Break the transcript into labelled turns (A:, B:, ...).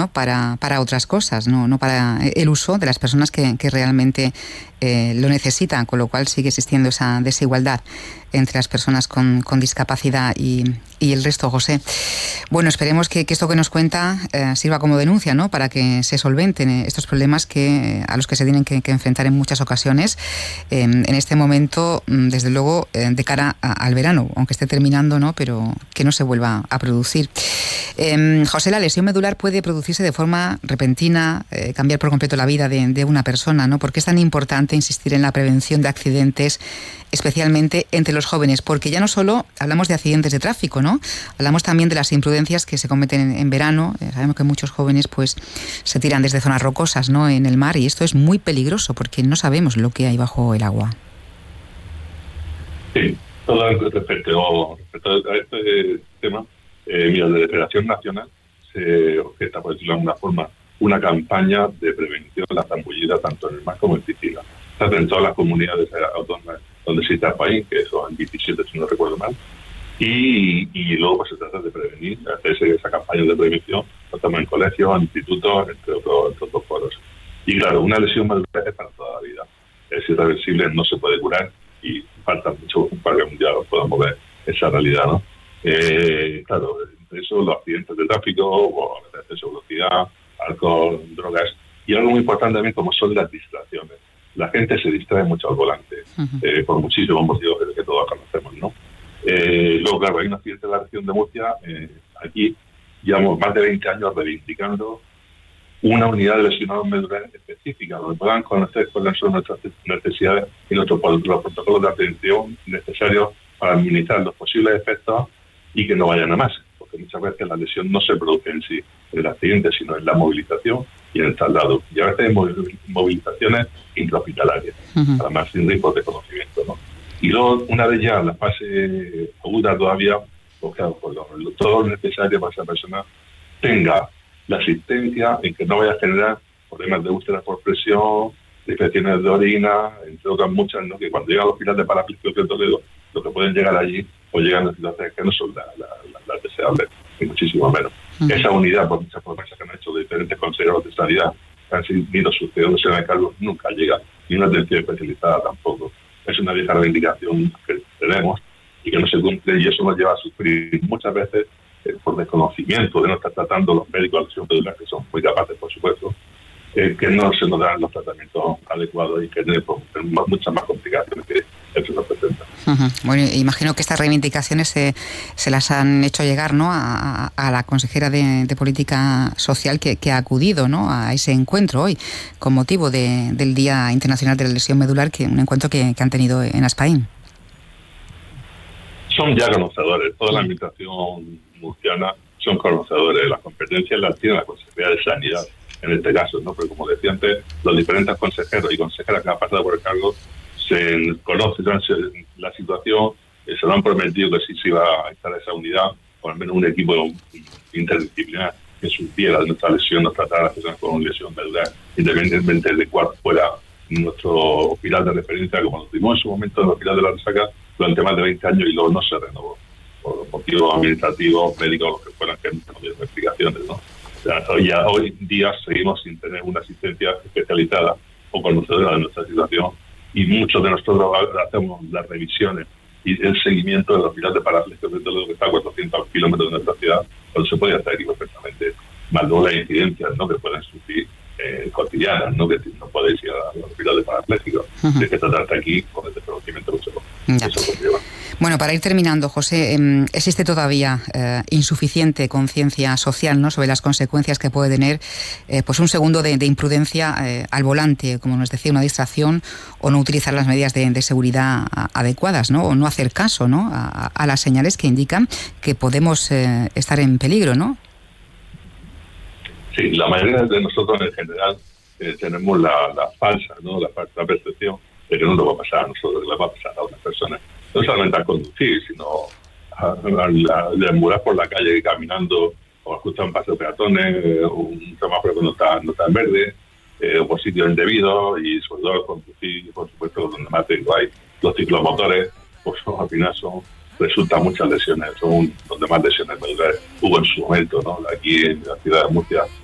A: ¿no? Para otras cosas, no para el uso de las personas que realmente lo necesitan, con lo cual sigue existiendo esa desigualdad entre las personas con discapacidad y el resto, José. Bueno, esperemos que esto que nos cuenta sirva como denuncia, ¿no? Para que se solventen estos problemas a los que se tienen que enfrentar en muchas ocasiones en este momento, desde luego, de cara al verano, aunque esté terminando, ¿no? Pero que no se vuelva a producir. José, la lesión medular puede producirse de forma repentina, cambiar por completo la vida de una persona, ¿no? ¿Por qué es tan importante insistir en la prevención de accidentes, especialmente entre los jóvenes? Porque ya no solo hablamos de accidentes de tráfico, ¿no? Hablamos también de las imprudencias que se cometen en verano. Sabemos que muchos jóvenes pues se tiran desde zonas rocosas, ¿no? En el mar, y esto es muy peligroso porque no sabemos lo que hay bajo el agua.
B: Sí, todo respecto a este tema, mira, la Federación Nacional se objeta, por decirlo de alguna forma, una campaña de prevención de la zambullida tanto en el mar como en piscina. Está en todas las comunidades autónomas donde existe el país, que son 27 si no recuerdo mal, y luego pues se trata de prevenir, hacer esa campaña de prevención, lo toman en colegios, en institutos, entre otros foros. Y claro, una lesión medular es para toda la vida, es irreversible, no se puede curar y falta mucho para que un día podamos ver esa realidad, ¿no? Claro, entre eso los accidentes de tráfico, o el exceso de velocidad, alcohol, drogas, y algo muy importante también como son las distracciones. La gente se distrae mucho al volante, por muchísimos motivos que todos conocemos, ¿no? Luego, claro, hay un accidente en la región de Murcia, aquí llevamos más de 20 años reivindicando una unidad de lesionados medulares específica, donde puedan conocer cuáles son nuestras necesidades y los protocolos de atención necesarios para minimizar los posibles efectos y que no vayan a más, porque muchas veces la lesión no se produce en sí, en el accidente, sino en la movilización y en el traslado. Y a veces hay movilizaciones intrahospitalarias, además sin riesgos de conocimiento, ¿no? Y luego, una vez ya en la fase aguda todavía, pues claro, todo lo necesario para que esa persona tenga la asistencia en que no vaya a generar problemas de úlcera por presión, de infecciones de orina, entre otras muchas, ¿no? Que cuando llega al hospital de parapléjicos de Toledo, lo que pueden llegar allí, o llegan a situaciones que no son las deseables, y muchísimo menos. Esa unidad, por muchas promesas que han hecho de diferentes consejeros de sanidad, que han sido sucedidos en el cargo, nunca llega, ni una atención especializada tampoco. Es una vieja reivindicación que tenemos y que no se cumple, y eso nos lleva a sufrir muchas veces por desconocimiento de no estar tratando los médicos de lesión medular, que son muy capaces, por supuesto, que no se nos dan los tratamientos adecuados y que tenemos muchas más complicaciones que eso nos presenta.
A: Bueno, imagino que estas reivindicaciones se las han hecho llegar, ¿no? a la consejera de Política Social que ha acudido, ¿no? a ese encuentro hoy con motivo del Día Internacional de la Lesión Medular, un encuentro que han tenido en Aspaín.
B: Son ya conocedores, toda la administración murciana son conocedores, las competencias las tiene la Consejería de Sanidad en este caso, ¿no? Porque como decía antes, los diferentes consejeros y consejeras que han pasado por el cargo se conocen la situación, se lo han prometido que sí se iba a instalar esa unidad, o al menos un equipo interdisciplinar que supiera de nuestra lesión, nos tratara a las personas con una lesión medular, independientemente de cuál fuera nuestro hospital de referencia, como lo tuvimos en su momento en el hospital de la Resaca durante más de 20 años, y luego no se renovó por motivos administrativos, médicos, lo que fueran, que no dieron explicaciones, ¿no? O sea, hoy día seguimos sin tener una asistencia especializada o conocedora de nuestra situación, y muchos de nosotros hacemos las revisiones y el seguimiento del hospital de parapléjicos de Toledo, que está a 400 kilómetros de nuestra ciudad, donde se puede hacer aquí perfectamente, más luego las incidencias, ¿no? que pueden surgir cotidianas, ¿no? Que no podéis ir al hospital de parapléjicos, de que tratarte aquí con el desconocimiento que eso conlleva.
A: Bueno, para ir terminando, José, existe todavía insuficiente conciencia social, ¿no? sobre las consecuencias que puede tener pues un segundo de imprudencia al volante, como nos decía, una distracción, o no utilizar las medidas de seguridad adecuadas, ¿no? O no hacer caso, ¿no? a las señales que indican que podemos estar en peligro, ¿no?
B: Sí, la mayoría de nosotros en general tenemos la falsa, ¿no? la falsa percepción de que no nos va a pasar a nosotros, que le va a pasar a otras personas. No solamente al conducir, sino al deambular por la calle caminando, o escuchar un paso de peatones, un semáforo que no está en verde, o por sitios indebidos, y sobre todo al conducir, por supuesto, donde más hay los ciclomotores, pues al final resultan muchas lesiones, son donde más lesiones medulares hubo en su momento, ¿no? Aquí en la ciudad de Murcia